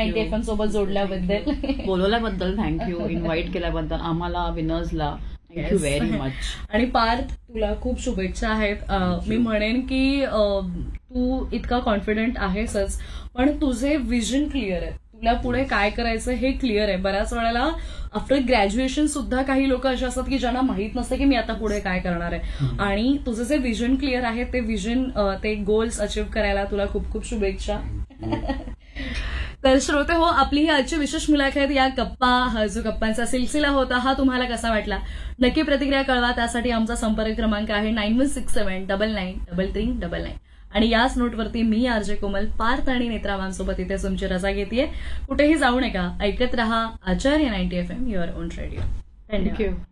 90 FM सोबत जोडल्याबद्दल, बोलवल्याबद्दल thank you, invite केल्याबद्दल आम्हाला विनर्सला थँक्यू व्हेरी मच. आणि पार्थ तुला खूप शुभेच्छा आहेत. मी म्हणेन की तू इतका कॉन्फिडंट आहेसच, पण तुझे विजन क्लिअर आहे. तुला पुढे काय करायचं हे क्लिअर आहे. बऱ्याच वेळेला आफ्टर ग्रॅज्युएशन सुद्धा काही लोक असे असतात की ज्यांना माहित नसतं की मी आता पुढे काय करणार आहे. आणि तुझं जे विजन क्लिअर आहे ते विजन, ते गोल्स अचीव्ह करायला तुला खूप खूप शुभेच्छा. तर श्रोते हो, आपली ही आजची विशेष मुलाखत, या गप्पा, हा जो गप्पांचा सिलसिला होता, हा तुम्हाला कसा वाटला नक्की प्रतिक्रिया कळवा. त्यासाठी आमचा संपर्क क्रमांक आहे 9167993399. आणि याच नोटवरती मी आरजे कोमल, पार्थ आणि नेत्रावांसोबत इथे तुमची रजा घेतेय. कुठेही जाऊ नका, ऐकत रहा आचार्य 90 FM, your on radio. Thank you.